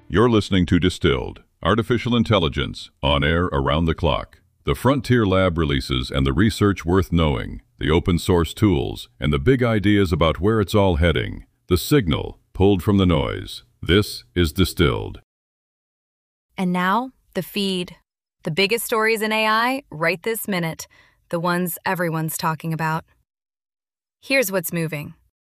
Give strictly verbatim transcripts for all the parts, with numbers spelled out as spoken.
You're listening to Distilled, Artificial Intelligence, on air around the clock. The Frontier Lab releases and the research worth knowing, the open source tools, and the big ideas about where it's all heading. The signal pulled from the noise. This is Distilled. And now, the feed. The biggest stories in A I right this minute. The ones everyone's talking about. Here's what's moving.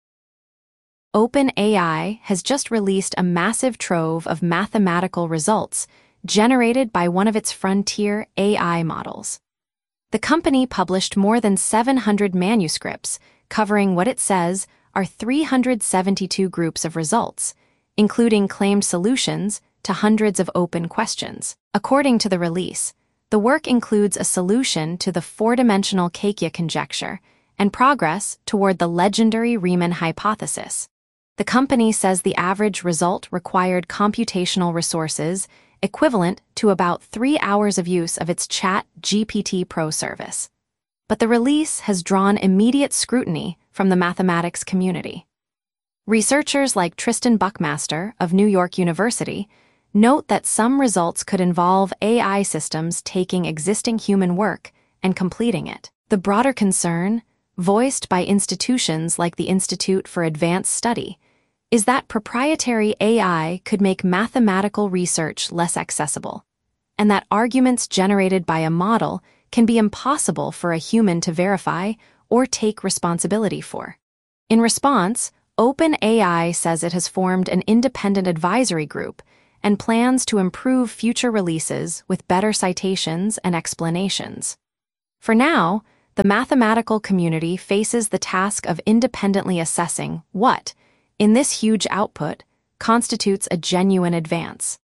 OpenAI has just released a massive trove of mathematical results generated by one of its frontier A I models. The company published more than seven hundred manuscripts covering what it says are three hundred seventy-two groups of results, including claimed solutions to hundreds of open questions. According to the release, the work includes a solution to the four-dimensional Kakia conjecture and progress toward the legendary Riemann hypothesis. The company says the average result required computational resources equivalent to about three hours of use of its ChatGPT Pro service. But the release has drawn immediate scrutiny from the mathematics community. Researchers like Tristan Buckmaster of New York University note that some results could involve A I systems taking existing human work and completing it. The broader concern, voiced by institutions like the Institute for Advanced Study, is that proprietary A I could make mathematical research less accessible, and that arguments generated by a model can be impossible for a human to verify or take responsibility for. In response, OpenAI says it has formed an independent advisory group and plans to improve future releases with better citations and explanations. For now, the mathematical community faces the task of independently assessing what, in this huge output, constitutes a genuine advance.